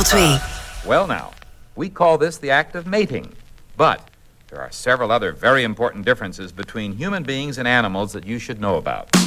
102. Well now, we call this the act of mating, but there are several other very important differences between human beings and animals that you should know about.